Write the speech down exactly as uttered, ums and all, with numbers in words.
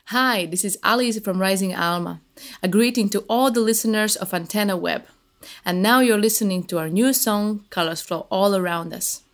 Hi, this is Alice from Rising Alma. A greeting to all the listeners of Antenna Web. And now you're listening to our new song, Colors Flow All Around Us.